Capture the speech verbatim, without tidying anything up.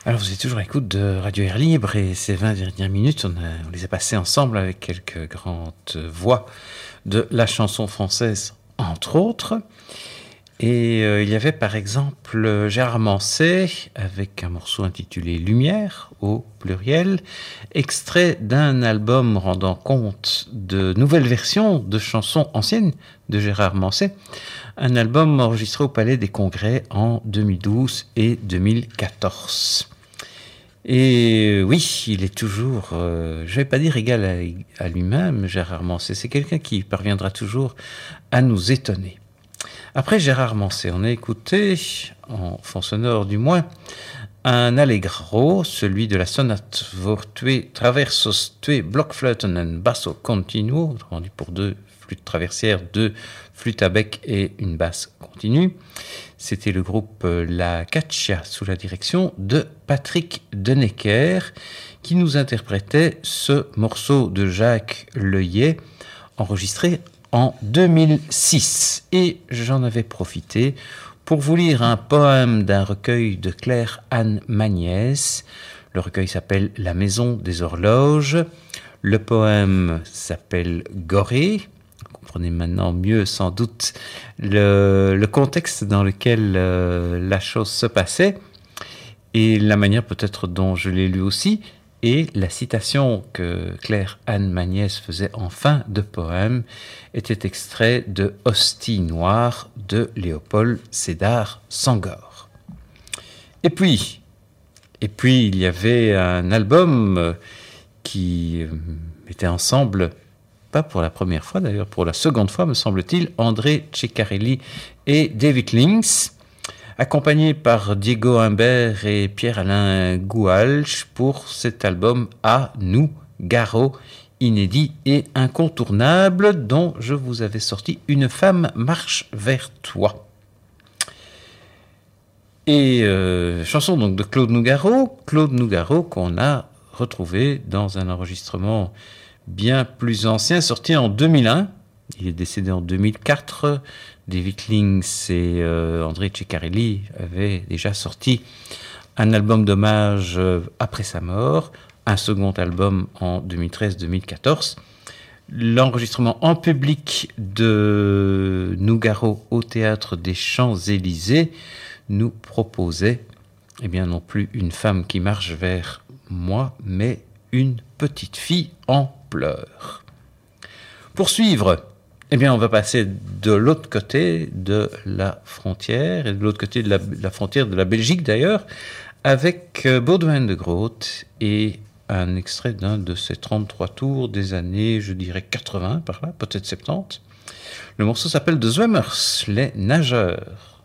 Alors, vous êtes toujours à l'écoute de Radio Air Libre et ces vingt dernières minutes, on, a, on les a passées ensemble avec quelques grandes voix de la chanson française, entre autres. Et euh, il y avait par exemple Gérard Manset avec un morceau intitulé Lumière, au pluriel, extrait d'un album rendant compte de nouvelles versions de chansons anciennes de Gérard Manset, un album enregistré au Palais des Congrès en deux mille douze et deux mille quatorze. Et oui, il est toujours, euh, je ne vais pas dire égal à, à lui-même, Gérard Manset, c'est quelqu'un qui parviendra toujours à nous étonner. Après Gérard Manset, on a écouté, en fond sonore du moins, un allegro, celui de la sonate vor twee traversos twee blockfluiten en basso continuo, autrement dit pour deux flûtes traversières, deux flûtes à bec et une basse continue. C'était le groupe La Caccia sous la direction de Patrick Denecker qui nous interprétait ce morceau de Jacques Leuillet enregistré en deux mille six. Et j'en avais profité pour vous lire un poème d'un recueil de Claire-Anne Magnès. Le recueil s'appelle La Maison des Horloges. Le poème s'appelle Gorée. Vous comprenez maintenant mieux sans doute le, le contexte dans lequel euh, la chose se passait et la manière peut-être dont je l'ai lu aussi. Et la citation que Claire-Anne Magnès faisait en fin de poème était extrait de Hostie noire de Léopold Sédar Senghor. Et puis, et puis, il y avait un album qui mettait ensemble, pas pour la première fois d'ailleurs, pour la seconde fois me semble-t-il, André Ceccarelli et David Links, accompagné par Diego Imbert et Pierre-Alain Goualch pour cet album À nous, Garo, inédit et incontournable, dont je vous avais sorti Une femme marche vers toi. Et euh, chanson donc de Claude Nougaro, Claude Nougaro qu'on a retrouvé dans un enregistrement bien plus ancien, sorti en deux mille un. Il est décédé en deux mille quatre. David Links et euh, André Ceccarelli avaient déjà sorti un album d'hommage euh, après sa mort, un second album en deux mille treize deux mille quatorze. L'enregistrement en public de Nougaro au Théâtre des Champs-Élysées nous proposait, eh bien non plus une femme qui marche vers moi, mais une petite fille en pleurs. Pour suivre, eh bien, on va passer de l'autre côté de la frontière, et de l'autre côté de la, de la frontière de la Belgique d'ailleurs, avec Baudouin de Groot et un extrait d'un de ses trente-trois tours des années, je dirais quatre-vingts par là, peut-être soixante-dix. Le morceau s'appelle The Swimmers, les nageurs.